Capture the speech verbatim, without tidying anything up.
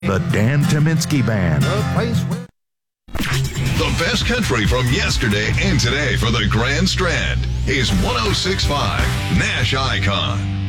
The Dan Tominski Band. The best country from yesterday and today for the Grand Strand is one oh six point five Nash Icon.